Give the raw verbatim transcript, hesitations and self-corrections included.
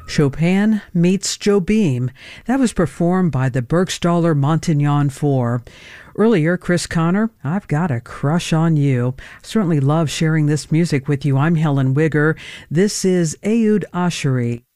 Chopin Meets Jobim. That was performed by the Burgstaller Montignon Four. Earlier, Chris Connor, I've Got a Crush on You. Certainly love sharing this music with you. I'm Helen Wigger. This is Ehud Ashari.